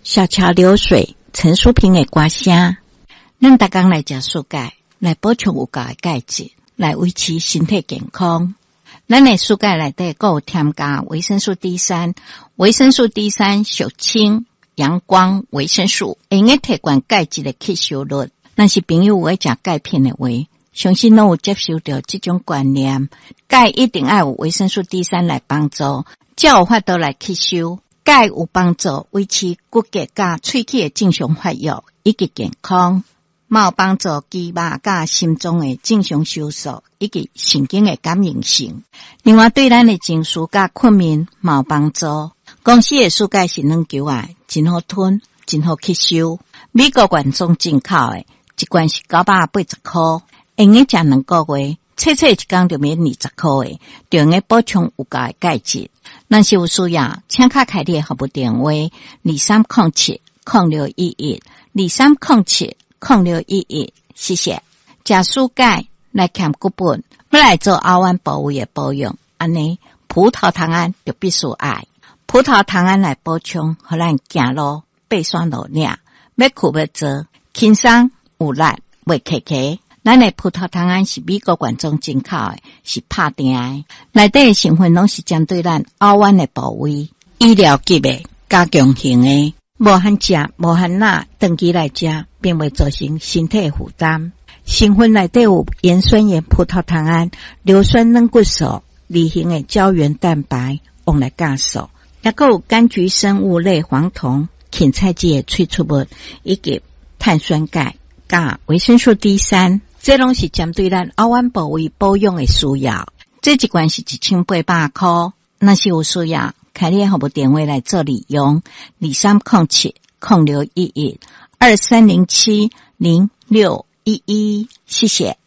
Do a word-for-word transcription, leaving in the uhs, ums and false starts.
小桥流水，陈淑萍的歌声。咱逐工来食蔬菜，来补充有够的钙质，来维持身体健康。咱的蔬菜内底还有添加维生素 D 三， 维生素 D 三 属氢、阳光维生素，会用提悬钙质的吸收率。若是朋友有爱食钙片的话，相信拢有接受到这种观念，钙一定要有维生素 D 三 来帮助，才有法度来吸收。钙有帮助维持骨骼甲喙齿的正常发育以及健康，嘛有帮助肌肉甲心脏的正常收缩以及神经的感应性。另外对咱的情绪甲困眠嘛有帮助。公司的蔬菜是软球啊，真好吞，真好吸收。美国原装进口的，一罐是九百八十块，用个食两个月，切切一工就免二十块的，就用个补充有够的钙质。若是有需要，请卡开列服务电话二三零七零六一一二三零七零六一一，谢谢。食蔬菜来减骨本，要来做后弯部位的保养，安尼葡萄糖胺就必须爱。葡萄糖胺来补充，互咱行路爬山路领，要去要做，轻松有力，袂磕磕。咱的葡萄糖胺是美国原装进口的，是拍定的，内底的成分拢是针对咱后弯的部位，医疗级的、加强型的，无限食、无限钠，长期来食，并未造成身体负担。成分内底有盐酸盐葡萄糖胺、硫酸软骨素、离型的胶原蛋白，用来加速，也还有柑橘生物类黄酮、芹菜籽的萃取物，以及碳酸钙、加维生素 D 三。这拢是针对咱后弯部位保养的需要，这一罐是一千八百块，若是有需要，开列服务电话来做利用，二三零七零六一一二三零七零六一一，谢谢。